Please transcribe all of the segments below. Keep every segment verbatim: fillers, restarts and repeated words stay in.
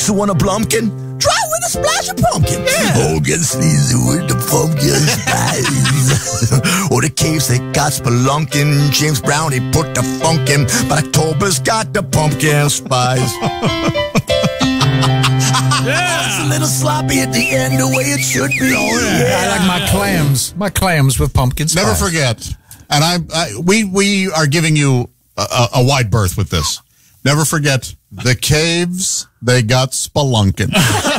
want a blumpkin? Try with a splash of pumpkin. Yeah. Oh, get sneezy with the pumpkin spice. Or the caves, they got spelunkin'. James Brown, he put the funk in. But October's got the pumpkin spice. Yeah. It's a little sloppy at the end, the way it should be. Oh, yeah. Yeah. I like my clams. My clams with pumpkin spice. Never forget. And I, I we, we are giving you a, a wide berth with this. Never forget, the caves, they got spelunkin'.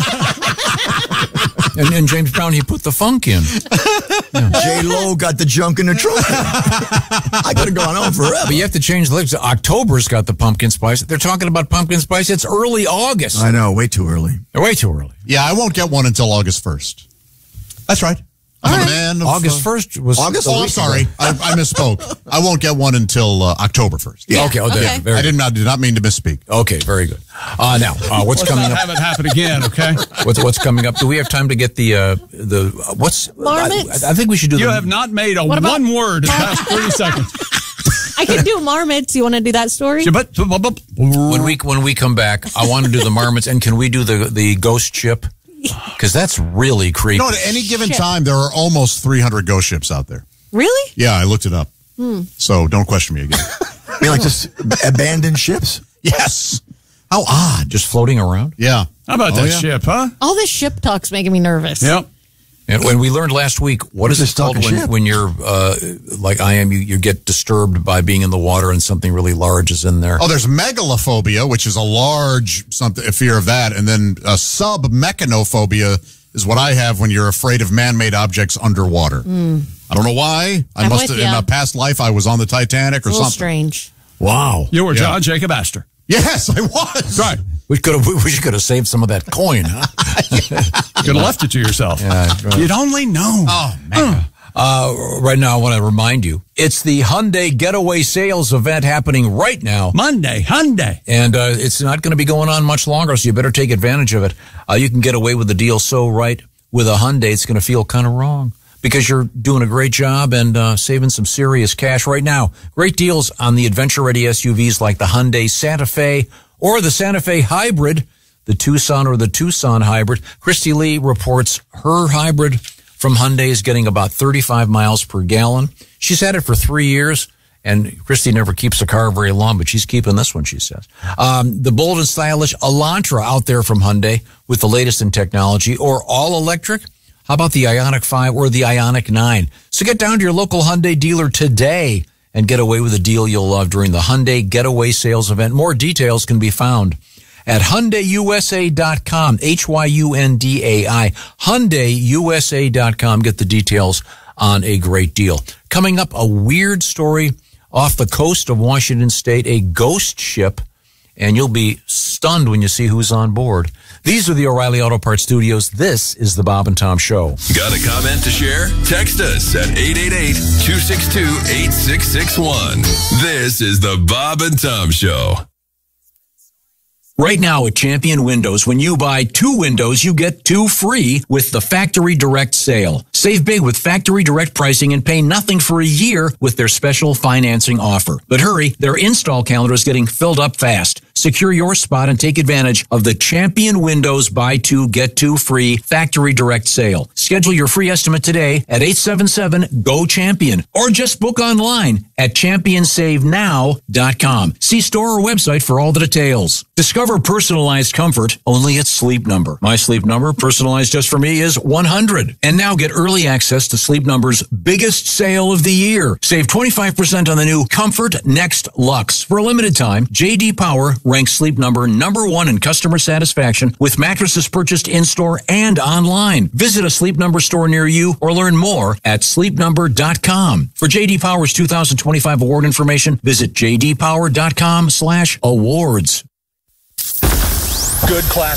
and, and James Brown, he put the funk in. Yeah. J-Lo got the junk in the trunk. I could have gone on forever. But you have to change the lyrics. October's got the pumpkin spice. They're talking about pumpkin spice. It's early August. I know, way too early. Way too early. Yeah, I won't get one until August first. That's right. I'm right. a man of, August first was August. Oh, I'm sorry, I, I misspoke. I won't get one until uh, October first. Yeah. Okay, oh, okay. Very I did not did not mean to misspeak. Okay, very good. Uh, now, uh, what's Let's coming not up? Have it happen again, okay? What's what's coming up? Do we have time to get the uh, the uh, what's? Marmots? I, I think we should do. You the, have not made a What about- one word in the past thirty seconds. I could do marmots. You want to do that story? When we when we come back, I want to do the marmots, and can we do the the ghost ship? Because that's really creepy. You know, at any given Ship. time, there are almost three hundred ghost ships out there. Really? Yeah, I looked it up. Hmm. So don't question me again. You mean like just abandoned ships? Yes. How odd. Just floating around. Yeah. How about Oh, that yeah. ship, huh? All this ship talk's making me nervous. Yep. And when we learned last week, what is What's it this called talking when, ship? when you're uh, like I am? You, you get disturbed by being in the water and something really large is in there. Oh, there's megalophobia, which is a large something, a fear of that, and then a submechanophobia is what I have when you're afraid of man-made objects underwater. Mm. I don't know why. I I'm must with have, ya. in a past life I was on the Titanic It's a or little something. strange. Wow! You were Yeah. John Jacob Astor. Yes, I was. Right. We could have we could have saved some of that coin, huh? You could have left it to yourself. Yeah, right. You'd only know. Oh man. Uh, right now, I want to remind you, it's the Hyundai Getaway Sales event happening right now. Monday, Hyundai. And uh, it's not going to be going on much longer, so you better take advantage of it. Uh, you can get away with the deal so right. With a Hyundai, it's going to feel kind of wrong because you're doing a great job and uh, saving some serious cash right now. Great deals on the adventure-ready S U Vs like the Hyundai Santa Fe or the Santa Fe Hybrid, the Tucson or the Tucson Hybrid. Christy Lee reports her hybrid from Hyundai is getting about thirty-five miles per gallon. She's had it for three years, and Christy never keeps a car very long, but she's keeping this one, she says. Um, the bold and stylish Elantra out there from Hyundai with the latest in technology, or all electric. How about the Ioniq five or the Ioniq nine? So get down to your local Hyundai dealer today and get away with a deal you'll love during the Hyundai Getaway Sales event. More details can be found at Hyundai U S A dot com, H Y U N D A I, Hyundai U S A dot com. Get the details on a great deal. Coming up, a weird story off the coast of Washington State, a ghost ship, and you'll be stunned when you see who's on board. These are the O'Reilly Auto Parts Studios. This is the Bob and Tom Show. Got a comment to share? Text us at eight eight eight, two six two, eight six six one. This is the Bob and Tom Show. Right now at Champion Windows, when you buy two windows, you get two free with the Factory Direct sale. Save big with Factory Direct pricing and pay nothing for a year with their special financing offer. But hurry, their install calendar is getting filled up fast. Secure your spot and take advantage of the Champion Windows buy two, get two free Factory Direct sale. Schedule your free estimate today at eight seven seven, G O CHAMPION or just book online at champion save now dot com. See store or website for all the details. Discover personalized comfort only at Sleep Number. My Sleep Number, personalized just for me, is one hundred. And now get early access to Sleep Number's biggest sale of the year. Save twenty-five percent on the new Comfort Next Luxe. For a limited time, J D Power ranks Sleep Number number one in customer satisfaction with mattresses purchased in-store and online. Visit a Sleep Number store near you or learn more at sleep number dot com. For J D Power's two thousand twenty-five award information, visit j d power dot com slash awards. Good class.